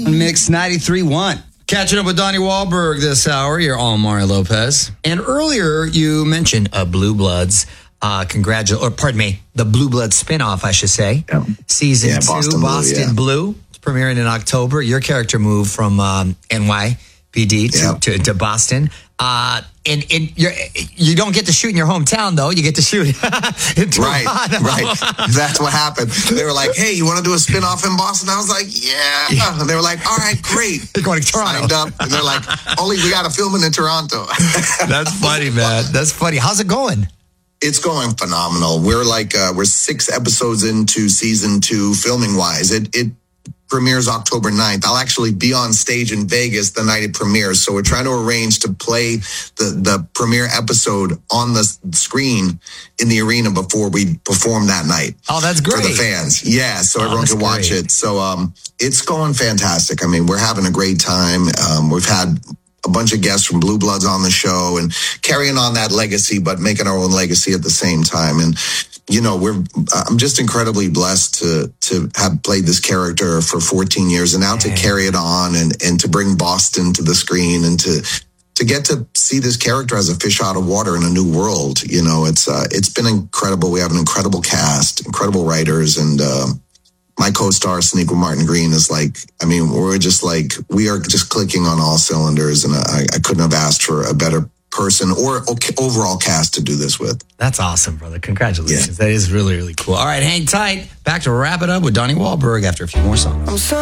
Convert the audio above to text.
Mix 93.1. Catching up with Donnie Wahlberg this hour. You're all Mario Lopez. And earlier you mentioned Blue Bloods. The Blue Bloods spinoff, I should say. Yeah. Season 2, Boston Blue. It's premiering in October. Your character moved from NYPD to Boston. And you don't get to shoot in your hometown, though. You get to shoot in Toronto. Right. That's what happened. They were like, hey, you want to do a spinoff in Boston? I was like, yeah. And they were like, all right, great. They're going to Toronto. Signed up, and they're like, only we got to film it in Toronto. That's funny, man. That's funny. How's it going? It's going phenomenal. We're 6 episodes into season 2, filming wise. It premieres October 9th. I'll actually be on stage in Vegas the night it premieres. So we're trying to arrange to play the premiere episode on the screen in the arena before we perform that night. Oh, that's great. For the fans. Yeah, so everyone can watch it. So it's going fantastic. I mean, we're having a great time. We've had a bunch of guests from Blue Bloods on the show and carrying on that legacy, but making our own legacy at the same time. And you know, I'm just incredibly blessed to have played this character for 14 years and now to carry it on and to bring Boston to the screen and to get to see this character as a fish out of water in a new world. You know, it's been incredible. We have an incredible cast, incredible writers, and my co-star, Sonequa Martin Green, is like, I mean, we are just clicking on all cylinders, and I couldn't have asked for a better person or overall cast to do this with. That's awesome, brother. Congratulations. Yeah. That is really, really cool. All right, hang tight. Back to wrap it up with Donnie Wahlberg after a few more songs.